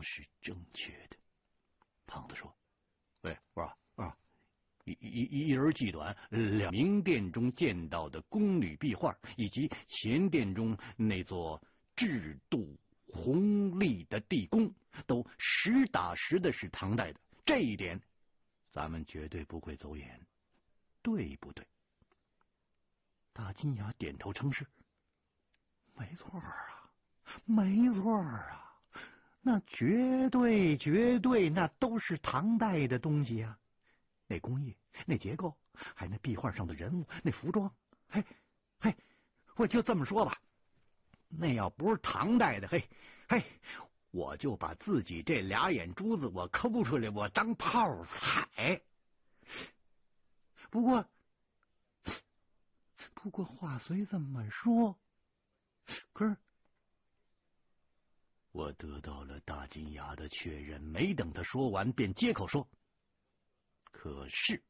是正确的。胖子说：“喂，我说一而既短，两明殿中见到的宫女壁画，以及前殿中那座制度宏丽的地宫，都实打实的是唐代的。这一点，咱们绝对不会走眼，对不对？”大金牙点头称是。没错啊，没错啊，那绝对，那都是唐代的东西啊！那工艺，那结构，还那壁画上的人物，那服装，嘿，我就这么说吧，那要不是唐代的，嘿，我就把自己这俩眼珠子我抠出来，我当炮踩。不过话虽这么说，可是我得到了大金牙的确认，没等他说完，便接口说：“可是，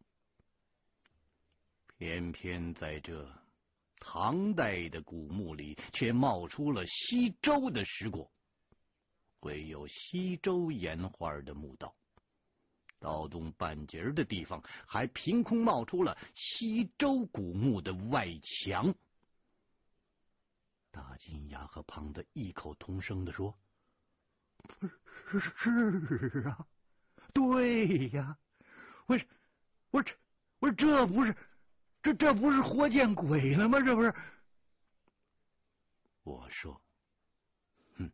偏偏在这唐代的古墓里，却冒出了西周的石椁，绘有西周岩画的墓道。道东半截的地方，还凭空冒出了西周古墓的外墙。”大金牙和胖子异口同声地说：“是啊，对呀，我这不是这不是活见鬼了吗？这不是？”我说：“哼，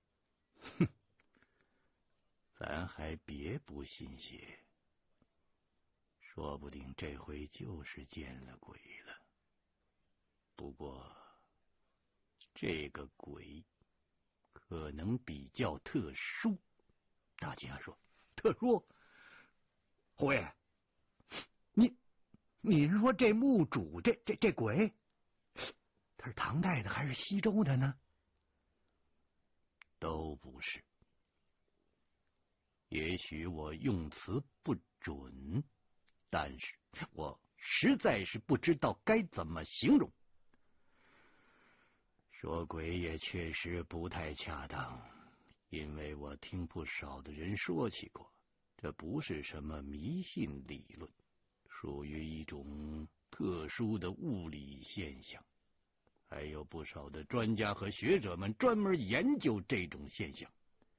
咱还别不信邪，说不定这回就是见了鬼了。不过这个鬼可能比较特殊。”大金牙说：“特殊？侯爷，您说这墓主这鬼，他是唐代的还是西周的呢？”“都不是。也许我用词不准，但是我实在是不知道该怎么形容。说鬼也确实不太恰当，因为我听不少的人说起过，这不是什么迷信理论，属于一种特殊的物理现象，还有不少的专家和学者们专门研究这种现象。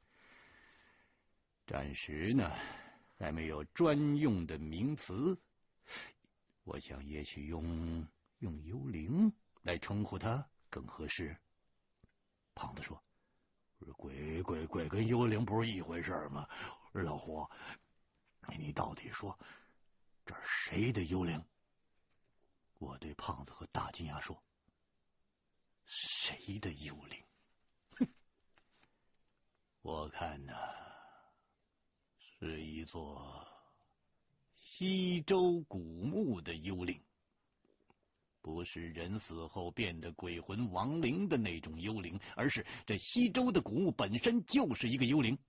暂时呢，还没有专用的名词，我想也许用幽灵来称呼它更合适。”胖子说：“鬼跟幽灵不是一回事吗？老胡，你到底说这是谁的幽灵？”我对胖子和大金牙说：“谁的幽灵？哼，我看呢，是一座西周古墓的幽灵，不是人死后变得鬼魂亡灵的那种幽灵，而是这西周的古墓本身就是一个幽灵。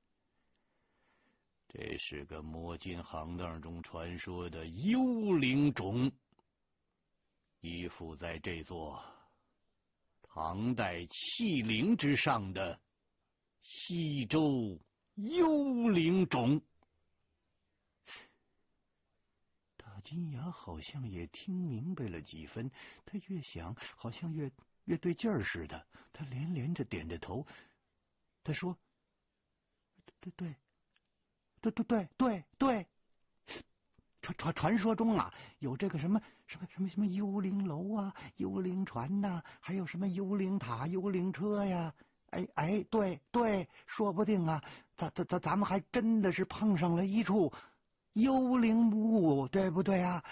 这是个摸金行当中传说的幽灵种，依附在这座唐代弃陵之上的西周幽灵种。”大金牙好像也听明白了几分，他越想好像越对劲儿似的，他连着点着头。他说：“对，传说中啊，有这个什么幽灵楼啊，幽灵船呐，还有什么幽灵塔、幽灵车呀。对，说不定啊，咱们还真的是碰上了一处幽灵墓，对不对啊？”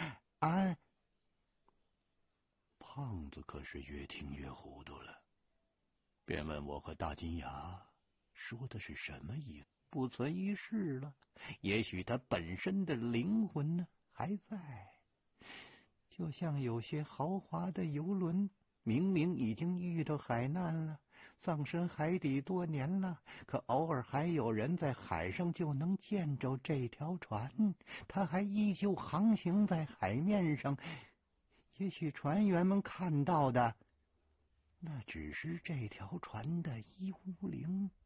胖子可是越听越糊涂了，便问我和大金牙说的是什么意思。不存一事了，也许他本身的灵魂呢还在，就像有些豪华的游轮，明明已经遇到海难了，葬身海底多年了，可偶尔还有人在海上就能见着这条船，它还依旧航行在海面上。也许船员们看到的那只是这条船的幽灵。